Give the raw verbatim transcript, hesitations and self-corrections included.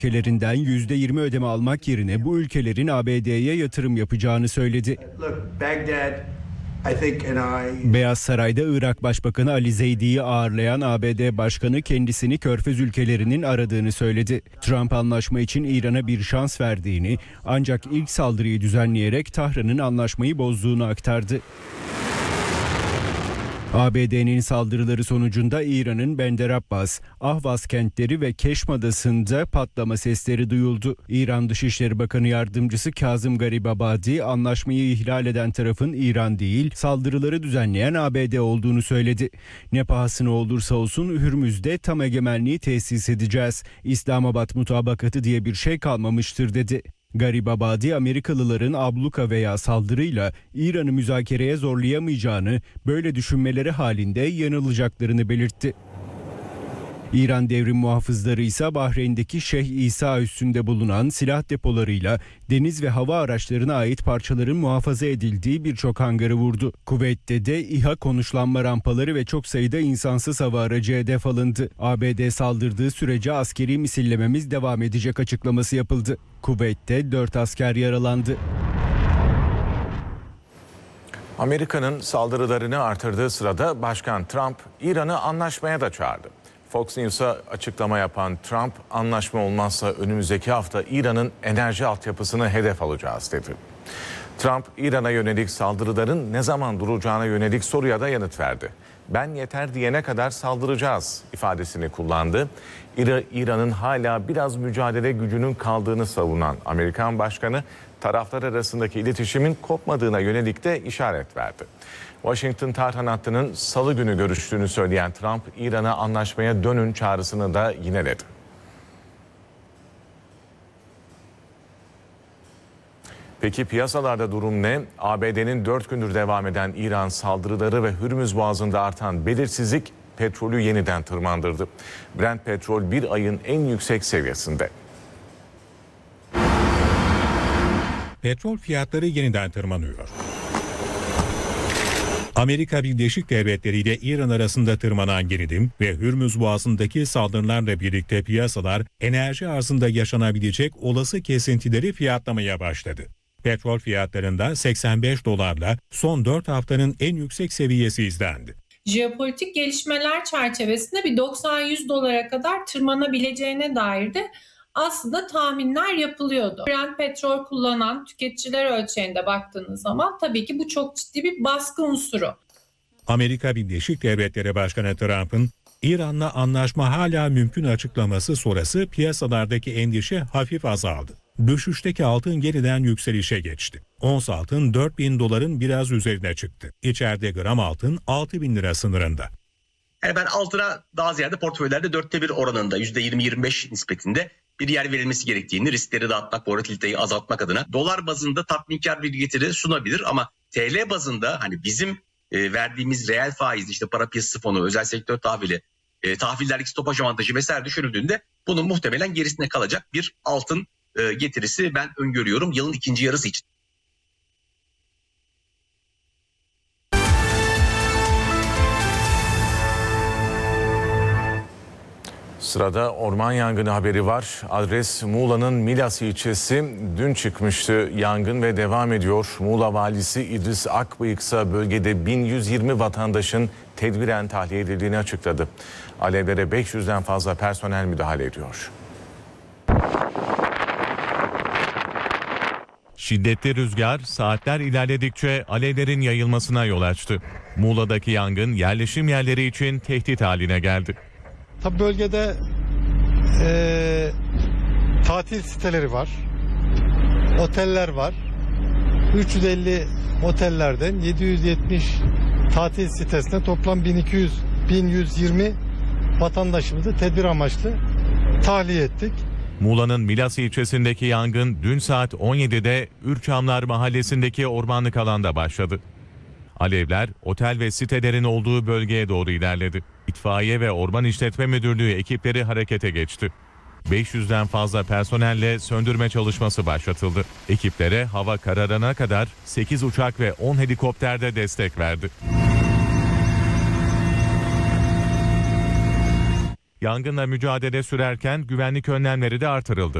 ülkelerinden yüzde yirmi ödeme almak yerine bu ülkelerin A B D'ye yatırım yapacağını söyledi. Beyaz Saray'da Irak Başbakanı Ali Zeydi'yi ağırlayan A B D Başkanı kendisini Körfez ülkelerinin aradığını söyledi. Trump anlaşma için İran'a bir şans verdiğini, ancak ilk saldırıyı düzenleyerek Tahran'ın anlaşmayı bozduğunu aktardı. A B D'nin saldırıları sonucunda İran'ın Bender Abbas, Ahvaz kentleri ve Keşm Adası'nda patlama sesleri duyuldu. İran Dışişleri Bakanı Yardımcısı Kazım Garibabadi, anlaşmayı ihlal eden tarafın İran değil, saldırıları düzenleyen A B D olduğunu söyledi. Ne pahasına olursa olsun Hürmüz'de tam egemenliği tesis edeceğiz. İslamabad mutabakatı diye bir şey kalmamıştır dedi. Garibabadi, Amerikalıların abluka veya saldırıyla İran'ı müzakereye zorlayamayacağını, böyle düşünmeleri halinde yanılacaklarını belirtti. İran devrim muhafızları ise Bahreyn'deki Şeyh İsa üssünde bulunan silah depolarıyla deniz ve hava araçlarına ait parçaların muhafaza edildiği birçok hangarı vurdu. Kuveyt'te de İHA konuşlanma rampaları ve çok sayıda insansız hava aracı hedef alındı. A B D saldırdığı sürece askeri misillememiz devam edecek açıklaması yapıldı. Kuveyt'te dört asker yaralandı. Amerika'nın saldırılarını artırdığı sırada Başkan Trump İran'ı anlaşmaya da çağırdı. Fox News'a açıklama yapan Trump, anlaşma olmazsa önümüzdeki hafta İran'ın enerji altyapısını hedef alacağız dedi. Trump, İran'a yönelik saldırıların ne zaman duracağına yönelik soruya da yanıt verdi. Ben yeter diyene kadar saldıracağız ifadesini kullandı. İran'ın hala biraz mücadele gücünün kaldığını savunan Amerikan Başkanı, taraflar arasındaki iletişimin kopmadığına yönelik de işaret verdi. Washington Tarhan hattının salı günü görüştüğünü söyleyen Trump, İran'a anlaşmaya dönün çağrısını da yineledi. Peki piyasalarda durum ne? A B D'nin dört gündür devam eden İran saldırıları ve Hürmüz Boğazı'nda artan belirsizlik petrolü yeniden tırmandırdı. Brent petrol bir ayın en yüksek seviyesinde. Petrol fiyatları yeniden tırmanıyor. Amerika Birleşik Devletleri ile İran arasında tırmanan gerilim ve Hürmüz Boğazı'ndaki saldırılarla birlikte piyasalar enerji arzında yaşanabilecek olası kesintileri fiyatlamaya başladı. Petrol fiyatlarında seksen beş dolarla son dört haftanın en yüksek seviyesi izlendi. Jeopolitik gelişmeler çerçevesinde bir doksan yüz dolara kadar tırmanabileceğine dair de aslında tahminler yapılıyordu. Brent petrol kullanan tüketiciler ölçeğinde baktığınız zaman tabii ki bu çok ciddi bir baskı unsuru. Amerika Birleşik Devletleri Başkanı Trump'ın İran'la anlaşma hala mümkün açıklaması sonrası piyasalardaki endişe hafif azaldı. Düşüşteki altın yeniden yükselişe geçti. Ons altın dört bin doların biraz üzerine çıktı. İçeride gram altın altı bin lira sınırında. Yani ben altına daha ziyade portföylerde dörtte bir oranında yüzde yirmi yirmi beş nispetinde bir yer verilmesi gerektiğini, riskleri dağıtmak, volatiliteyi azaltmak adına dolar bazında tatminkar bir getiri sunabilir ama T L bazında hani bizim e, verdiğimiz reel faiz, işte para piyasası fonu, özel sektör tahvili, e, tahvillerdeki stopaj avantajı vesaire düşünüldüğünde bunun muhtemelen gerisine kalacak bir altın e, getirisi ben öngörüyorum yılın ikinci yarısı için. Sırada orman yangını haberi var. Adres Muğla'nın Milas ilçesi. Dün çıkmıştı yangın ve devam ediyor. Muğla valisi İdris Akbıyık ise bölgede bin yüz yirmi vatandaşın tedbiren tahliye edildiğini açıkladı. Alevlere beş yüzden fazla personel müdahale ediyor. Şiddetli rüzgar saatler ilerledikçe alevlerin yayılmasına yol açtı. Muğla'daki yangın yerleşim yerleri için tehdit haline geldi. Tabi bölgede e, tatil siteleri var, oteller var. üç yüz elli otellerden yedi yüz yetmiş tatil sitesine toplam bin iki yüz bin yüz yirmi vatandaşımızı tedbir amaçlı tahliye ettik. Muğla'nın Milas ilçesindeki yangın dün saat on yedide Ürçamlar mahallesindeki ormanlık alanda başladı. Alevler otel ve sitelerin olduğu bölgeye doğru ilerledi. İtfaiye ve Orman İşletme Müdürlüğü ekipleri harekete geçti. beş yüzden fazla personelle söndürme çalışması başlatıldı. Ekiplere hava kararana kadar sekiz uçak ve on helikopterde destek verdi. Yangınla mücadele sürerken güvenlik önlemleri de artırıldı.